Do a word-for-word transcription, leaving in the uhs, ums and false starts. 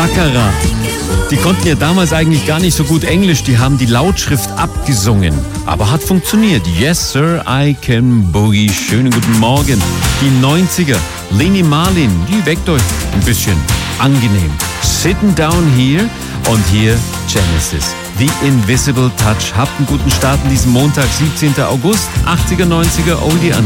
Baccarat. Die konnten ja damals eigentlich gar nicht so gut Englisch, die haben die Lautschrift abgesungen. Aber hat funktioniert. Yes, Sir, I Can Boogie. Schönen guten Morgen. Die neunziger. Leni Marlin, die weckt euch ein bisschen angenehm. Sitting Down Here und hier Genesis. The Invisible Touch. Habt einen guten Start in diesem Montag, siebzehnten August, achtziger, neunziger, Oldie an.